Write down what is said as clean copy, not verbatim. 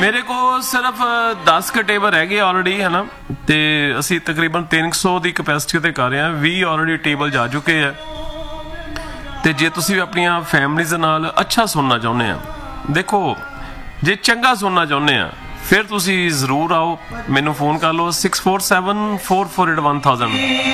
ਮੇਰੇ ਕੋਲ ਸਿਰਫ 10 ਕੁ ਟੇਬਲ ਰਹਿ ਗਏ ਆਲਰੇਡੀ ਹੈ ਨਾ, ਤੇ ਅਸੀਂ ਤਕਰੀਬਨ 300 ਦੀ ਕਪੈਸਿਟੀ ਤੇ ਕਰ ਰਹੇ ਹਾਂ। 20 ਆਲਰੇਡੀ ਟੇਬਲ ਜਾ ਚੁੱਕੇ ਆ। ਤੇ ਜੇ ਤੁਸੀਂ ਆਪਣੀਆਂ ਫੈਮਲੀਜ਼ ਨਾਲ ਅੱਛਾ ਸੁਣਨਾ ਚਾਹੁੰਦੇ ਆ, ਦੇਖੋ ਜੇ ਚੰਗਾ ਸੁਣਨਾ ਚਾਹੁੰਦੇ ਆ ਫਿਰ ਤੁਸੀਂ ਜ਼ਰੂਰ ਆਓ, ਮੈਨੂੰ ਫੋਨ ਕਰ ਲਓ 6474481000।